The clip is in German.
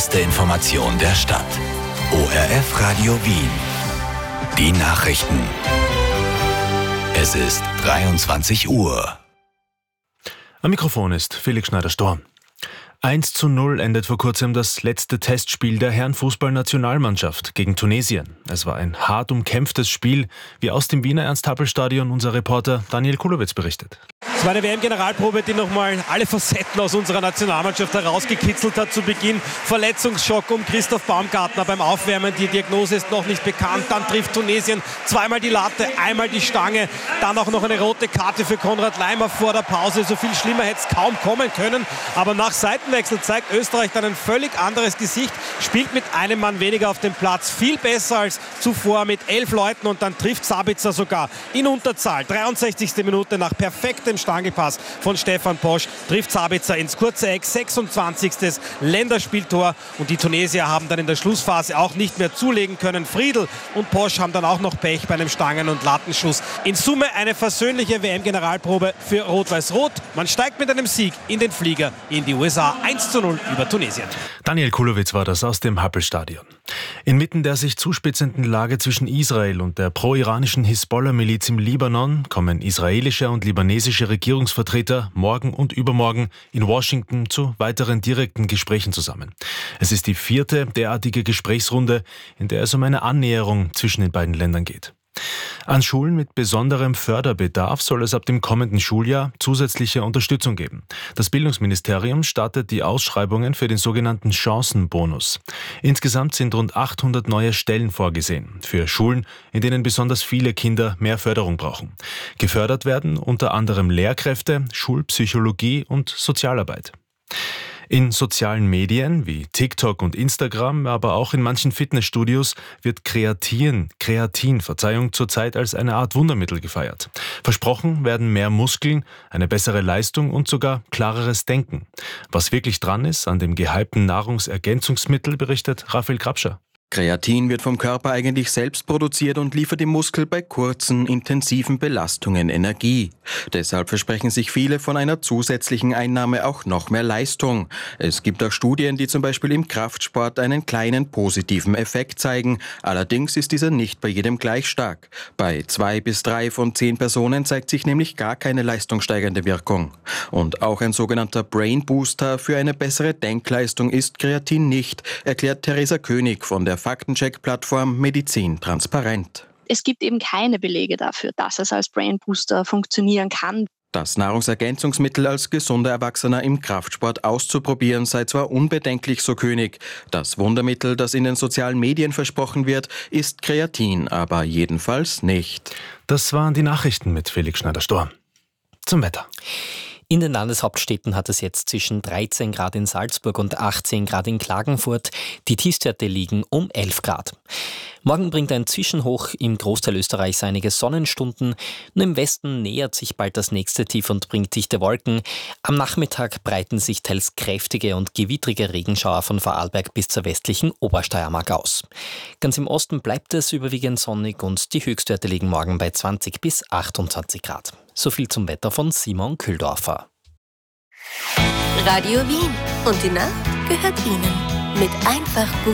erste Information der Stadt. ORF Radio Wien. Die Nachrichten. Es ist 23 Uhr. Am Mikrofon ist Felix Schneider-Storm. 1:0 endet vor kurzem das letzte Testspiel der Herrenfußballnationalmannschaft gegen Tunesien. Es war ein hart umkämpftes Spiel, wie aus dem Wiener Ernst-Happel-Stadion unser Reporter Daniel Kulowitz berichtet. Es war eine WM-Generalprobe, die nochmal alle Facetten aus unserer Nationalmannschaft herausgekitzelt hat zu Beginn. Verletzungsschock um Christoph Baumgartner beim Aufwärmen. Die Diagnose ist noch nicht bekannt. Dann trifft Tunesien zweimal die Latte, einmal die Stange. Dann auch noch eine rote Karte für Konrad Laimer vor der Pause. So viel schlimmer hätte es kaum kommen können. Aber nach Seitenwechsel zeigt Österreich dann ein völlig anderes Gesicht. Spielt mit einem Mann weniger auf dem Platz. Viel besser als zuvor mit 11 Leuten. Und dann trifft Sabitzer sogar in Unterzahl. 63. Minute nach perfektem Stangelpass von Stefan Posch trifft Sabitzer ins kurze Eck, 26. Länderspieltor, und die Tunesier haben dann in der Schlussphase auch nicht mehr zulegen können. Friedl und Posch haben dann auch noch Pech bei einem Stangen- und Lattenschuss. In Summe eine versöhnliche WM-Generalprobe für Rot-Weiß-Rot. Man steigt mit einem Sieg in den Flieger in die USA. 1:0 über Tunesien. Daniel Kulowitz war das aus dem Happel-Stadion. Inmitten der sich zuspitzenden Lage zwischen Israel und der pro-iranischen Hisbollah-Miliz im Libanon kommen israelische und libanesische Regierungsvertreter morgen und übermorgen in Washington zu weiteren direkten Gesprächen zusammen. Es ist die 4. derartige Gesprächsrunde, in der es um eine Annäherung zwischen den beiden Ländern geht. An Schulen mit besonderem Förderbedarf soll es ab dem kommenden Schuljahr zusätzliche Unterstützung geben. Das Bildungsministerium startet die Ausschreibungen für den sogenannten Chancenbonus. Insgesamt sind rund 800 neue Stellen vorgesehen für Schulen, in denen besonders viele Kinder mehr Förderung brauchen. Gefördert werden unter anderem Lehrkräfte, Schulpsychologie und Sozialarbeit. In sozialen Medien wie TikTok und Instagram, aber auch in manchen Fitnessstudios wird Kreatin, zurzeit als eine Art Wundermittel gefeiert. Versprochen werden mehr Muskeln, eine bessere Leistung und sogar klareres Denken. Was wirklich dran ist an dem gehypten Nahrungsergänzungsmittel, berichtet Raphael Grabscher. Kreatin wird vom Körper eigentlich selbst produziert und liefert dem Muskel bei kurzen, intensiven Belastungen Energie. Deshalb versprechen sich viele von einer zusätzlichen Einnahme auch noch mehr Leistung. Es gibt auch Studien, die zum Beispiel im Kraftsport einen kleinen positiven Effekt zeigen. Allerdings ist dieser nicht bei jedem gleich stark. Bei 2 bis 3 von 10 Personen zeigt sich nämlich gar keine leistungssteigernde Wirkung. Und auch ein sogenannter Brain Booster für eine bessere Denkleistung ist Kreatin nicht, erklärt Theresa König von der Faktencheck-Plattform Medizin transparent. Es gibt eben keine Belege dafür, dass es als Brain Booster funktionieren kann. Das Nahrungsergänzungsmittel als gesunder Erwachsener im Kraftsport auszuprobieren sei zwar unbedenklich, so König. Das Wundermittel, das in den sozialen Medien versprochen wird, ist Kreatin, aber jedenfalls nicht. Das waren die Nachrichten mit Felix Schneider-Storm. Zum Wetter. In den Landeshauptstädten hat es jetzt zwischen 13 Grad in Salzburg und 18 Grad in Klagenfurt. Die Tiefstwerte liegen um 11 Grad. Morgen bringt ein Zwischenhoch im Großteil Österreichs einige Sonnenstunden. Nur im Westen nähert sich bald das nächste Tief und bringt dichte Wolken. Am Nachmittag breiten sich teils kräftige und gewittrige Regenschauer von Vorarlberg bis zur westlichen Obersteiermark aus. Ganz im Osten bleibt es überwiegend sonnig und die Höchstwerte liegen morgen bei 20 bis 28 Grad. So viel zum Wetter von Simon Kühldorfer. Radio Wien. Und die Nacht gehört Ihnen. Mit einfach gut.